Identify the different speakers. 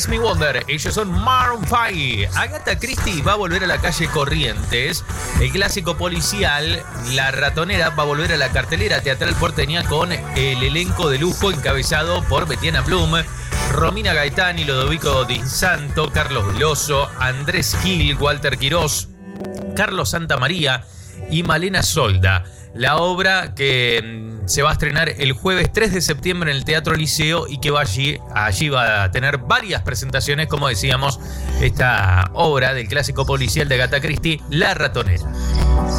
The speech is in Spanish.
Speaker 1: Makes Me Wonder. Ellos son Maroon 5. Agatha Christie va a volver a la calle Corrientes. El clásico policial, La Ratonera, va a volver a la cartelera teatral porteña con el elenco de lujo encabezado por Betiana Blum, Romina Gaetani, Lodovico Di Santo, Carlos Veloso, Andrés Gil, Walter Quirós, Carlos Santamaría y Malena Solda. La obra que se va a estrenar el jueves 3 de septiembre en el Teatro Liceo y que va allí va a tener varias presentaciones, como decíamos, esta obra del clásico policial de Agatha Christie, La Ratonera.